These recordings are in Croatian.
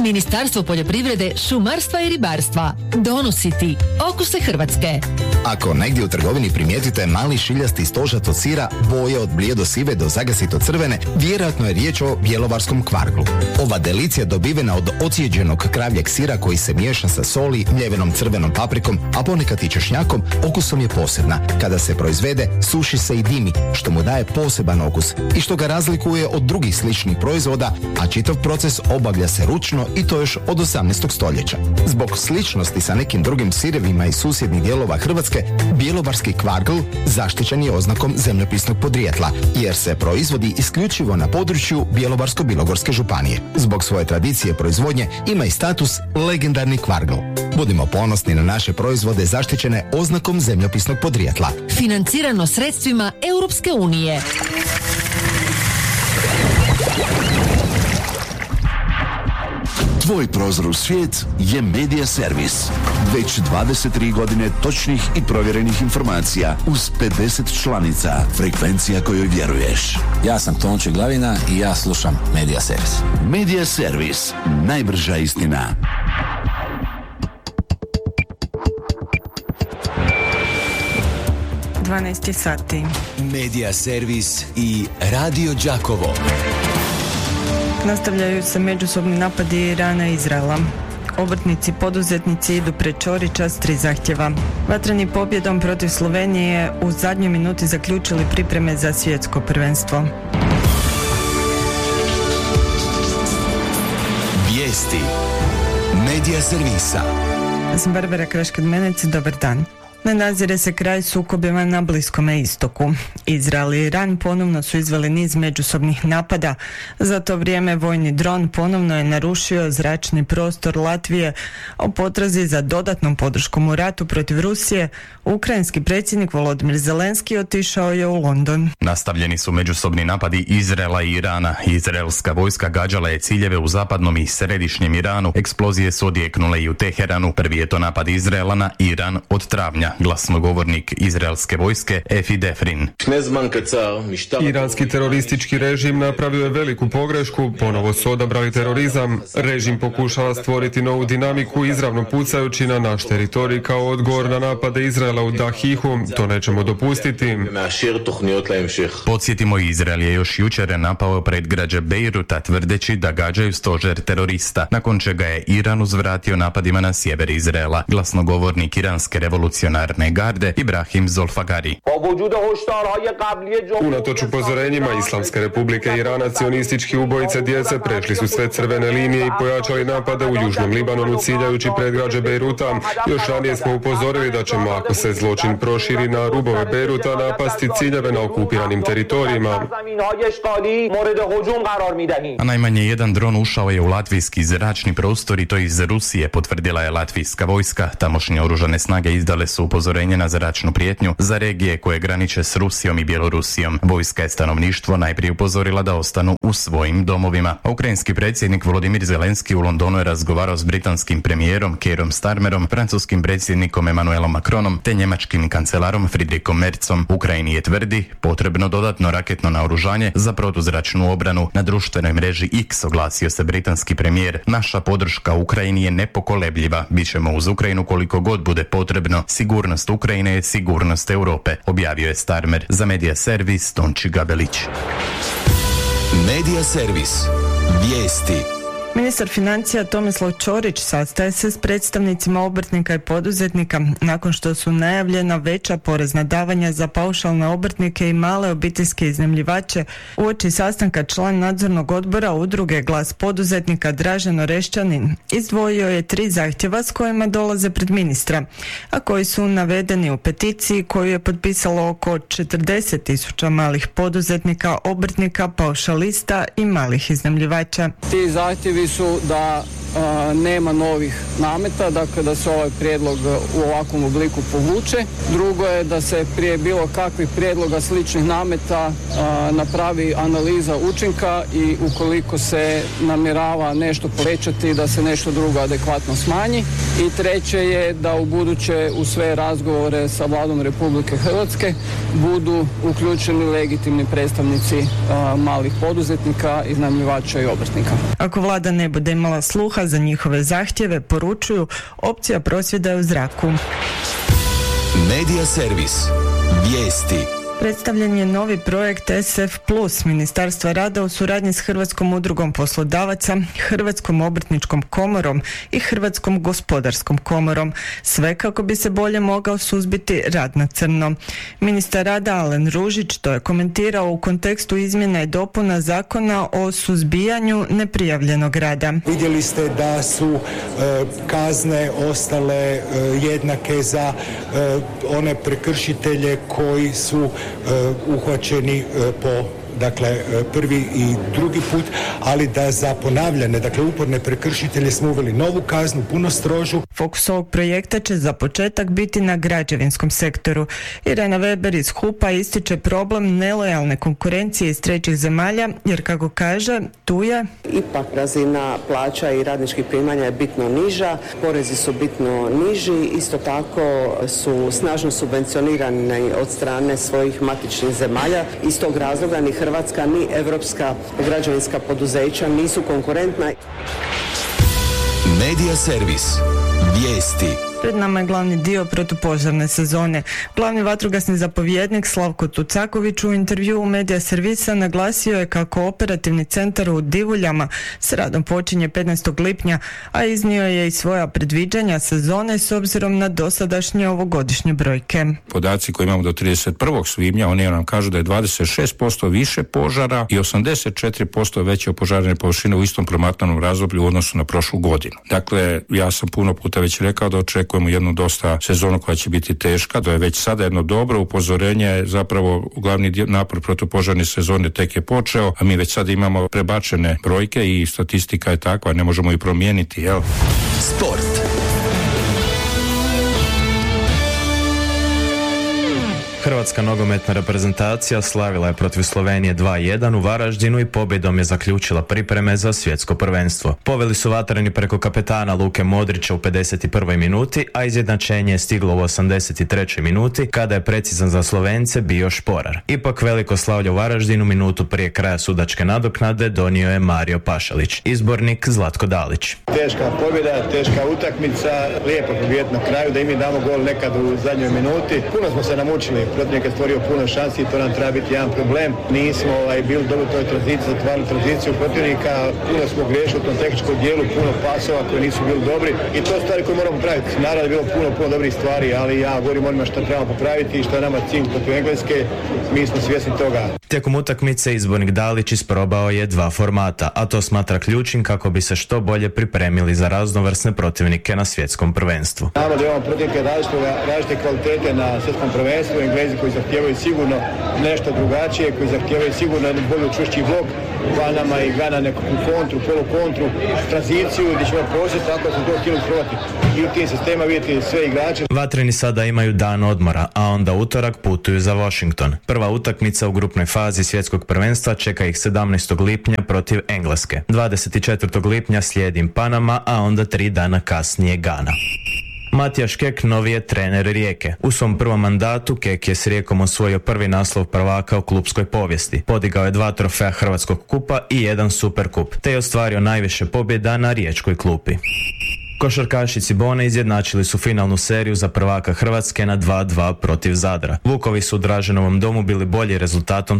Ministarstvo poljoprivrede, šumarstva i ribarstva. Donositi okuse Hrvatske. Ako negdje u trgovini primijetite mali šiljasti stožat od sira, boje od blijedo sive do zagasito crvene, vjerojatno je riječ o bjelovarskom kvarglu. Ova delicija dobivena od ocijeđenog kravljeg sira koji se miješa sa soli, mljevenom crvenom paprikom, a ponekad i češnjakom, okusom je posebna. Kada se proizvede, suši se i dimi, što mu daje poseban okus i što ga razlikuje od drugih sličnih proizvoda, a čitav proces obavlja se ručno i to još od 18. stoljeća. Zbog sličnosti sa nekim drugim sirevima iz susjednih dijelova Hrvatske, bjelovarski kvargl zaštićen je oznakom zemljopisnog podrijetla, jer se proizvodi isključivo na području Bjelovarsko-bilogorske županije. Zbog svoje tradicije proizvodnje ima i status legendarni kvargl. Budimo ponosni na naše proizvode zaštićene oznakom zemljopisnog podrijetla. Financirano sredstvima Europske unije. Tvoj prozor u svijet je Medija Servis. Već 23 godine točnih i provjerenih informacija uz 50 članica, frekvencija kojoj vjeruješ. Ja sam Tonči Glavina i ja slušam Medija Servis. Medija Servis, najbrža istina. sati. Medija Servis i Radio Đakovo. Nastavljaju se međusobni napadi Irana i Izraela. Obrtnici, poduzetnici idu pred Ćorića s 3 zahtjeva. Vatreni pobjedom protiv Slovenije u zadnjoj minuti zaključili pripreme za svjetsko prvenstvo. Vijesti Medija Servisa. Ja sam Barbara Kraškad-Menec, dobar dan. Ne nazire se kraj sukobima na Bliskome istoku. Izrael i Iran ponovno su izveli niz međusobnih napada. Za to vrijeme vojni dron ponovno je narušio zračni prostor Latvije. O potrazi za dodatnom podrškom u ratu protiv Rusije, ukrajinski predsjednik Volodimir Zelenski otišao je u London. Nastavljeni su međusobni napadi Izraela i Irana. Izraelska vojska gađala je ciljeve u zapadnom i središnjem Iranu. Eksplozije su odjeknule i u Teheranu. Prvi je to napad Izraela na Iran od travnja. Glasnogovornik izraelske vojske Efi Defrin. Iranski teroristički režim napravio je veliku pogrešku, ponovo su odabrali terorizam. Režim pokušava stvoriti novu dinamiku izravno pucajući na naš teritorij kao odgovor na napade Izraela u Dahihu. To nećemo dopustiti. Podsjetimo, Izrael je još jučer napao predgrađe Bejruta tvrdeći da gađaju stožer terorista, nakon čega je Iran uzvratio napadima na sjever Izraela. Glasnogovornik iranske revolucionarne garde Ibrahim Zolfagari. Unatoč upozorenjima Islamske republike Irana, cionistički ubojice djece prešli su sve crvene linije i pojačali napade u južnom Libanonu ciljajući predgrađe Bejruta. Još ranije smo upozorili da ćemo, ako se zločin proširi na rubove Bejruta, napasti ciljeve na okupiranim teritorijima. A najmanje jedan dron ušao je u latvijski zračni prostor i to iz Rusije, potvrdila je latvijska vojska. Tamošnje oružane snage izdale su upozorenje na zračnu prijetnju za regije koje graniče s Rusijom i Bjelorusijom. Vojska je stanovništvo najprije upozorila da ostanu u svojim domovima. A ukrajinski predsjednik Volodimir Zelenski u Londonu je razgovarao s britanskim premijerom Keirom Starmerom, francuskim predsjednikom Emmanuelom Macronom te njemačkim kancelarom Friedrichom Merzom. Ukrajini je tvrdi potrebno dodatno raketno naoružanje za protuzračnu obranu. Na društvenoj mreži X oglasio se britanski premijer: naša podrška Ukrajini je nepokolebljiva. Bićemo uz Ukrajinu koliko god bude potrebno. Sigurnost Ukrajine je sigurnost Europe, objavio je Starmer. Za Medija Servis Tonči Gabelić. Medija Servis. Vijesti. Ministar financija Tomislav Ćorić sastaje se s predstavnicima obrtnika i poduzetnika nakon što su najavljena veća porezna davanja za paušalne obrtnike i male obiteljske iznajmljivače. Uoči sastanka član nadzornog odbora udruge Glas poduzetnika Dražen Orešćanin izdvojio je 3 zahtjeva s kojima dolaze pred ministra, a koji su navedeni u peticiji koju je potpisalo oko 40.000 malih poduzetnika, obrtnika, paušalista i malih iznajmljivača. Ti zahtjevi su da nema novih nameta, dakle da se ovaj prijedlog u ovakvom obliku povuče. Drugo je da se prije bilo kakvih prijedloga sličnih nameta napravi analiza učinka i ukoliko se namjerava nešto povećati da se nešto drugo adekvatno smanji. I treće je da u buduće u sve razgovore sa Vladom Republike Hrvatske budu uključeni legitimni predstavnici malih poduzetnika, iznajmljivača i obrtnika. Ako vlada ne bude imala sluha posla za njihove zahtjeve, poručuju, opcija prosvjeda je u zraku. Medija servis. Vijesti. Predstavljen je novi projekt SF Plus Ministarstva rada u suradnji s Hrvatskom udrugom poslodavaca, Hrvatskom obrtničkom komorom i Hrvatskom gospodarskom komorom. Sve kako bi se bolje mogao suzbiti rad na crno. Ministar rada Alen Ružić to je komentirao u kontekstu izmjena i dopuna Zakona o suzbijanju neprijavljenog rada. Vidjeli ste da su kazne ostale jednake za one prekršitelje koji su uhvaćeni po prvi i drugi put, ali da za ponavljane, uporne prekršitelje smo uveli novu kaznu, puno strožu. Fokus ovog projekta će za početak biti na građevinskom sektoru. Irena Weber iz HUP-a ističe problem nelojalne konkurencije iz trećih zemalja, jer kako kaže, tu je ipak razina plaća i radničkih primanja je bitno niža, porezi su bitno niži, isto tako su snažno subvencionirani od strane svojih matičnih zemalja. Iz tog razloga ni Hrvatska ni evropska građevinska poduzeća nisu konkurentna. Medija servis. Vijesti. Pred nama je glavni dio protupožarne sezone. Glavni vatrogasni zapovjednik Slavko Tucaković u intervjuu Medija servisa naglasio je kako operativni centar u Divuljama s radom počinje 15. lipnja, a iznio je i svoja predviđanja sezone s obzirom na dosadašnje ovogodišnje brojke. Podaci koje imamo do 31. svibnja, oni nam kažu da je 26% više požara i 84% veće opožarene površine u istom promatranom razdoblju u odnosu na prošlu godinu. Dakle, ja sam puno puta već rekao da očekujemo jednu dosta sezonu koja će biti teška, da je već sada jedno dobro upozorenje, zapravo glavni napor protupožarne sezone tek je počeo, a mi već sada imamo prebačene brojke i statistika je takva, ne možemo ju promijeniti, jel? Sport. Hrvatska nogometna reprezentacija slavila je protiv Slovenije 2-1 u Varaždinu i pobjedom je zaključila pripreme za svjetsko prvenstvo. Poveli su vatreni preko kapetana Luke Modrića u 51. minuti, a izjednačenje je stiglo u 83. minuti kada je precizan za Slovence bio Šporar. Ipak veliko slavlje u Varaždinu minutu prije kraja sudačke nadoknade donio je Mario Pašalić. Izbornik Zlatko Dalić. Teška pobjeda, teška utakmica, lijepo pobijediti na kraju, da i mi damo gol nekad u zadnjoj minuti. Puno smo se namučili. Protivnik je stvorio puno šansi i to nam treba biti jedan problem. Nismo bili dobro u toj tranziciji, zatvarali tranziciju protivnika, puno smo griješili u tom tehničkom dijelu, puno pasova koji nisu bili dobri i to stvari koje moramo popraviti. Naravno je bilo puno dobrih stvari, ali ja govorim onima što trebamo popraviti i što je nama cilj protiv Engleske, mi smo svjesni toga. Tijekom utakmice izbornik Dalić isprobao je 2 formata, a to smatra ključnim kako bi se što bolje pripremili za raznovrsne protivnike na svjetskom prvenstvu. Znamo da imamo protivnike različite kvalitete na svjetskom prvenstvu, Englezi koji zahtijevaju sigurno nešto drugačije, koji zahtijevaju sigurno jednu bolju čvršći blok, Panama i Gana nekakvu kontru, polukontru, tranziciju gdje ćemo prosjeti, tako smo to htjeli probati. I u tim sistema vidjeti sve igrače. Vatreni sada imaju dan odmora, a onda utorak putuju za Washington. Prva utakmica u grupnoj fazi svjetskog prvenstva čeka ih 17. lipnja protiv Engleske. 24. lipnja slijedi Panama, a onda 3 dana kasnije Gana. Matija Škek novi je trener Rijeke. U svom prvom mandatu Kek je s Rijekom osvojio prvi naslov prvaka u klupskoj povijesti. Podigao je 2 trofeja Hrvatskog kupa i 1 superkup, te je ostvario najviše pobjeda na riječkoj klupi. Košarkaši Cibone izjednačili su finalnu seriju za prvaka Hrvatske na 2-2 protiv Zadra. Vukovi su u Draženovom domu bili bolji rezultatom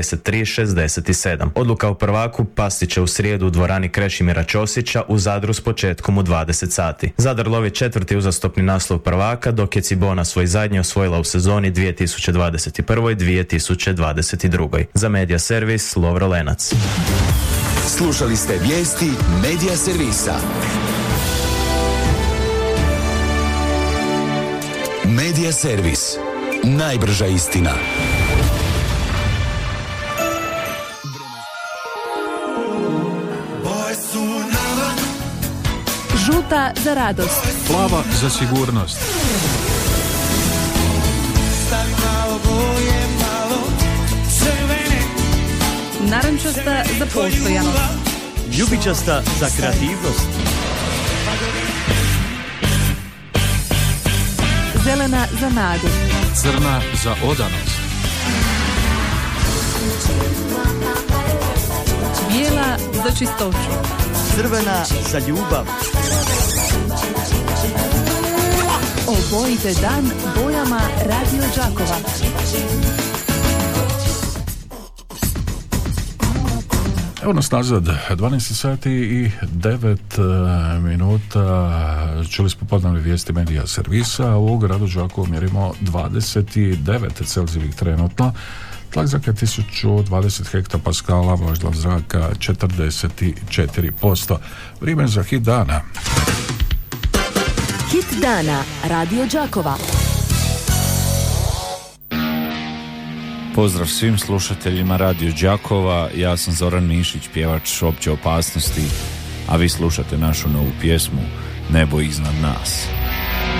73-67. Odluka o prvaku pasti će u srijedu u dvorani Krešimira Ćosića u Zadru s početkom u 20 sati. Zadar lovi 4. uzastopni naslov prvaka, dok je Cibona svoj zadnji osvojila u sezoni 2021-2022. Za Medija servis Lovro Lenac. Slušali ste vijesti Medija servisa. Medija servis. Najbrža istina. Žuta za radost. Plava za sigurnost. Narančasta za postojanost. Ljubičasta za kreativnost. Zelena za nadu. Crna za odanost. Bijela za čistoću. Crvena za ljubav. Obojite dan bojama Radio Đakova. Evo nas nazad, 12 sati i 9 minuta. Čuli smo podnevne vijesti medija servisa. U gradu Đakovu mjerimo 29 Celzijevih trenutno. Tlak zraka 1020 hektopaskala, vlažnost zraka 44%. Vrijeme za hit dana. Hit dana Radio Đakova. Pozdrav svim slušateljima Radio Đakova, ja sam Zoran Mišić, pjevač Opće opasnosti, a vi slušate našu novu pjesmu Nebo iznad nas.